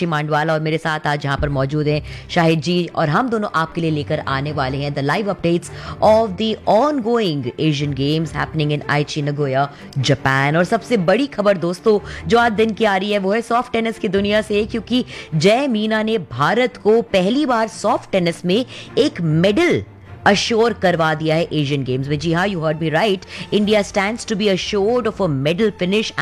मीनाक्षी मांडवाला और मेरे साथ आज यहाँ पर मौजूद हैं शाहिद जी, और हम दोनों आपके लिए लेकर आने वाले हैं the live updates of the on going Asian games happening in आइची Nagoya, Japan. और सबसे बड़ी खबर दोस्तों जो आज दिन की आ रही है वो है सॉफ्ट टेनिस की दुनिया से, क्योंकि जय मीना ने भारत को पहली बार सॉफ्ट टेनिस में एक मेडल अश्योर करवा दिया है एशियन गेम्स में। जी हाँ, you heard me right, India stands to be assured of a medal finish